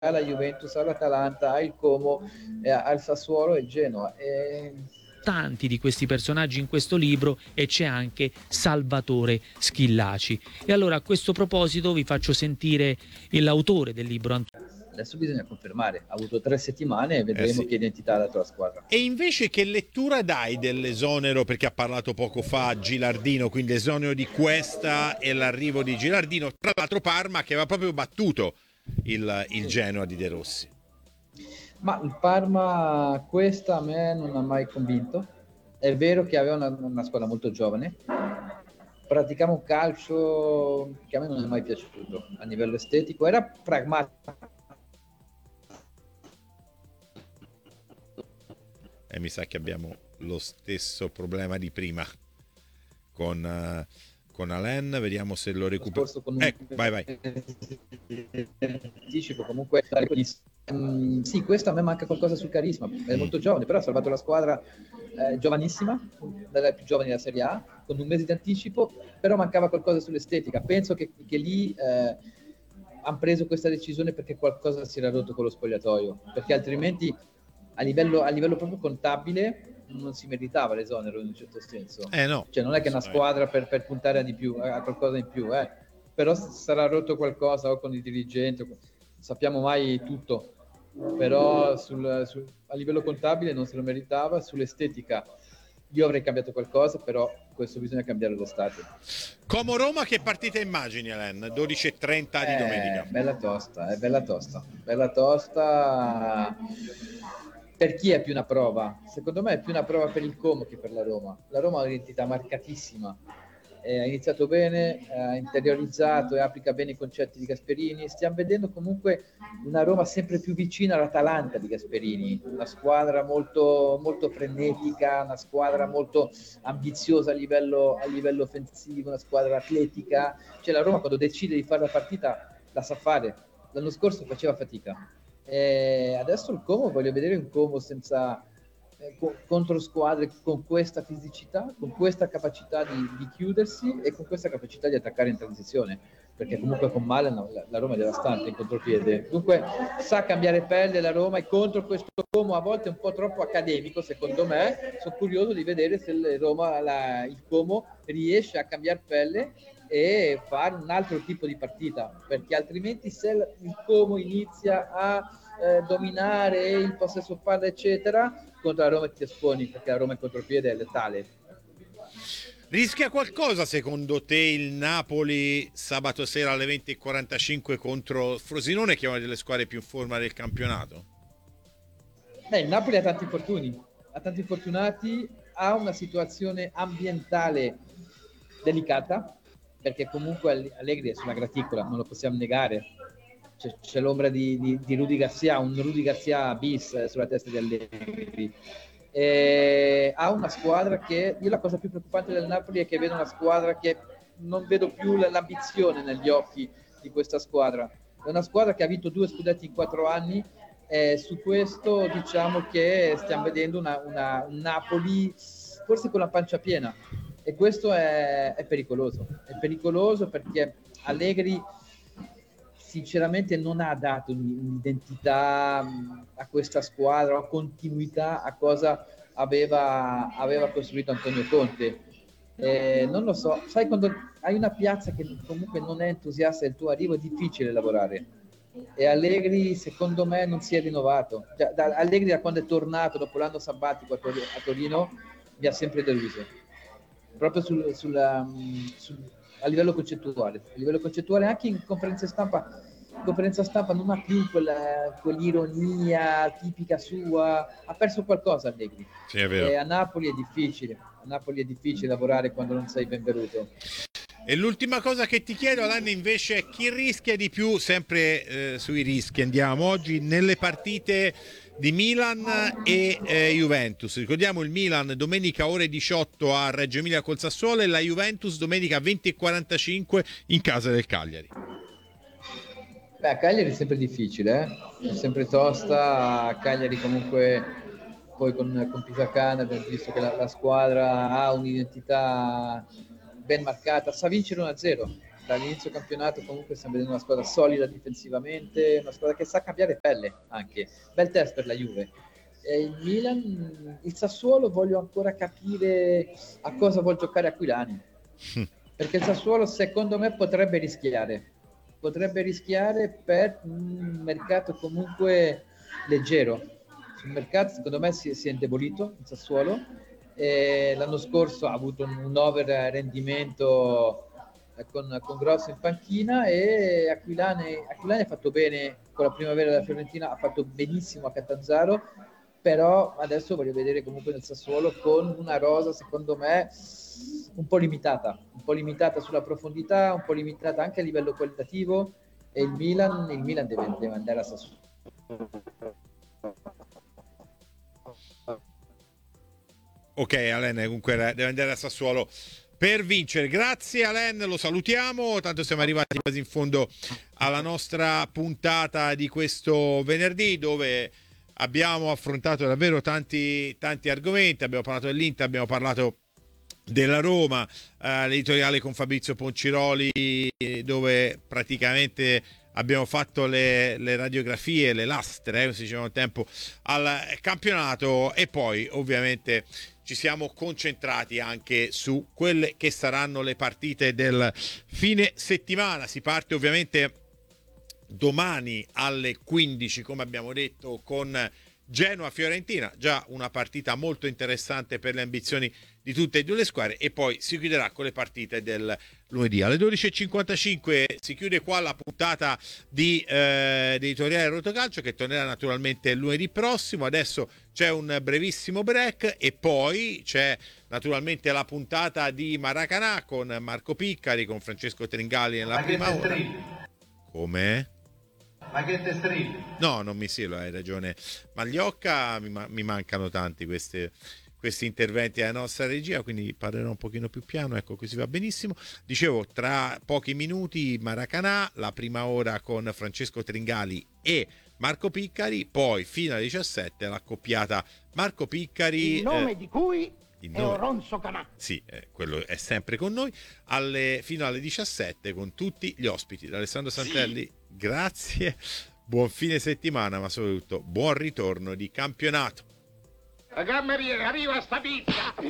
ha la Juventus, ha l'Atalanta, ha il Como, ha il Sassuolo e il Genoa. Tanti di questi personaggi in questo libro e c'è anche Salvatore Schillaci. E allora a questo proposito vi faccio sentire l'autore del libro. Adesso bisogna confermare, ha avuto 3 settimane e vedremo che identità ha dato la squadra. E invece che lettura dai dell'esonero, perché ha parlato poco fa Gilardino, quindi l'esonero di Cuesta e l'arrivo di Gilardino, tra l'altro Parma che aveva proprio battuto il Genoa di De Rossi. Ma il Parma questa a me non ha mai convinto. È vero che aveva una squadra molto giovane, praticava un calcio che a me non è mai piaciuto a livello estetico, era pragmatico. E mi sa che abbiamo lo stesso problema di prima con Alain, vediamo se lo recupero. Vai. Anticipo comunque. Sì, questo a me manca qualcosa sul carisma, è molto giovane, però ha salvato la squadra giovanissima, dalla più giovane della Serie A, con un mese di anticipo, però mancava qualcosa sull'estetica. Penso che lì hanno preso questa decisione perché qualcosa si era rotto con lo spogliatoio, perché altrimenti a livello proprio contabile non si meritava l'esonero in un certo senso. No. Cioè non è che è una squadra per puntare a di più, a qualcosa in più, però sarà rotto qualcosa o con i dirigenti, non sappiamo mai tutto, però a livello contabile non se lo meritava. Sull'estetica io avrei cambiato qualcosa, però questo bisogna cambiare lo stadio. Como Roma, che partita immagini, Alain? 12:30 di domenica. Bella tosta. Per chi è più una prova? Secondo me è più una prova per il Como che per la Roma. La Roma ha un'identità marcatissima, ha iniziato bene, ha interiorizzato e applica bene i concetti di Gasperini. Stiamo vedendo comunque una Roma sempre più vicina all'Atalanta di Gasperini, una squadra molto, molto frenetica, una squadra molto ambiziosa a livello offensivo, una squadra atletica. Cioè la Roma quando decide di fare la partita la sa fare. L'anno scorso faceva fatica. Adesso il Como, voglio vedere un Como senza contro squadre con questa fisicità, con questa capacità di chiudersi e con questa capacità di attaccare in transizione, perché comunque con Malen la Roma è devastante in contropiede. Dunque sa cambiare pelle la Roma, e contro questo Como a volte un po' troppo accademico secondo me. Sono curioso di vedere se il Como riesce a cambiare pelle e fare un altro tipo di partita, perché altrimenti se il Como inizia a dominare il possesso palla eccetera, contro la Roma ti esponi, perché la Roma in contropiede è letale. Rischia qualcosa secondo te il Napoli sabato sera alle 20:45 contro Frosinone, che è una delle squadre più in forma del campionato? Il Napoli ha tanti infortunati, ha una situazione ambientale delicata, perché comunque Allegri è sulla graticola, non lo possiamo negare. C'è l'ombra di Rudy Garcia, un Rudy Garcia bis sulla testa di Allegri. Ha una squadra che, io la cosa più preoccupante del Napoli è che vedo una squadra che non vedo più l'ambizione negli occhi di questa squadra. È una squadra che ha vinto 2 scudetti in 4 anni. Su questo diciamo che stiamo vedendo un Napoli forse con la pancia piena, e questo è pericoloso perché Allegri sinceramente non ha dato un'identità a questa squadra, o continuità a cosa aveva costruito Antonio Conte. Non lo so, sai, quando hai una piazza che comunque non è entusiasta del tuo arrivo è difficile lavorare, e Allegri secondo me non si è rinnovato. Allegri da quando è tornato dopo l'anno sabbatico a Torino mi ha sempre deluso, proprio a livello concettuale, anche in conferenza stampa non ha più quell'ironia tipica sua, ha perso qualcosa Allegri. Sì, è vero. A Napoli è difficile lavorare quando non sei benvenuto. E l'ultima cosa che ti chiedo, Alain, invece, è chi rischia di più, sempre sui rischi andiamo oggi, nelle partite di Milan e Juventus. Ricordiamo il Milan domenica ore 18 a Reggio Emilia col Sassuolo, e la Juventus domenica 20:45 in casa del Cagliari. A Cagliari è sempre difficile, è sempre tosta. A Cagliari comunque poi con Pisacane abbiamo visto che la squadra ha un'identità ben marcata, sa vincere 1-0, dall'inizio campionato comunque stiamo vedendo una squadra solida difensivamente, una squadra che sa cambiare pelle anche. Bel test per la Juve. Il Milan, il Sassuolo voglio ancora capire a cosa vuol giocare Aquilani, perché il Sassuolo secondo me potrebbe rischiare per un mercato comunque leggero. Sul mercato secondo me si è indebolito il Sassuolo, l'anno scorso ha avuto un over rendimento con Grosso in panchina, e Aquilani ha fatto bene con la primavera della Fiorentina, ha fatto benissimo a Catanzaro, però adesso voglio vedere comunque nel Sassuolo con una rosa secondo me un po' limitata sulla profondità, un po' limitata anche a livello qualitativo, e il Milan deve andare a Sassuolo. Ok, Alain comunque deve andare a Sassuolo per vincere. Grazie Alain, lo salutiamo, tanto siamo arrivati quasi in fondo alla nostra puntata di questo venerdì, dove abbiamo affrontato davvero tanti argomenti. Abbiamo parlato dell'Inter, abbiamo parlato della Roma, l'editoriale con Fabrizio Ponciroli, dove praticamente abbiamo fatto le radiografie, le lastre, come si diceva un tempo, al campionato, e poi ovviamente ci siamo concentrati anche su quelle che saranno le partite del fine settimana. Si parte ovviamente domani alle 15, come abbiamo detto, con Genoa-Fiorentina, già una partita molto interessante per le ambizioni di tutte e due le squadre, e poi si chiuderà con le partite del lunedì. Alle 12.55 si chiude qua la puntata di editoriale Rotocalcio, che tornerà naturalmente lunedì prossimo. Adesso c'è un brevissimo break e poi c'è naturalmente la puntata di Maracanã con Marco Piccari, con Francesco Tringali nella prima ora. Come? Ma che te strilli? No, non mi silo, hai ragione Magliocca, mi mancano tanti questi interventi alla nostra regia, quindi parlerò un pochino più piano, ecco, così va benissimo. Dicevo, tra pochi minuti Maracanã, la prima ora con Francesco Tringali e Marco Piccari, poi fino alle 17 l'accoppiata Marco Piccari, il nome di cui è Oronzo Canà. Sì, quello è sempre con noi, fino alle 17 con tutti gli ospiti. Da Alessandro Santelli, sì. Grazie, buon fine settimana, ma soprattutto buon ritorno di campionato. Cameriere, arriva sta pizza!